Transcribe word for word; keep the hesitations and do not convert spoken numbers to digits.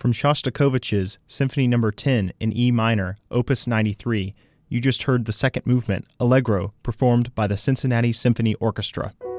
From Shostakovich's Symphony Number ten in E minor, Opus ninety-three, you just heard the second movement, Allegro, performed by the Cincinnati Symphony Orchestra.